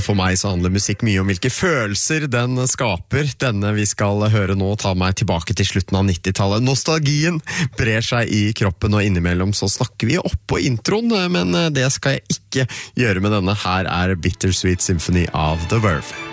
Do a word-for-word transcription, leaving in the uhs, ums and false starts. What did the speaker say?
Og for meg så handler musikk mye om hvilke følelser den skaper. Denne vi skal høre nå tar meg tilbake til slutten av nittitallet. Nostalgien brer seg i kroppen, og innimellom så snakker vi oppå introen, men det skal jeg ikke gjøre med denne. Her er Bittersweet Symphony av The Verve.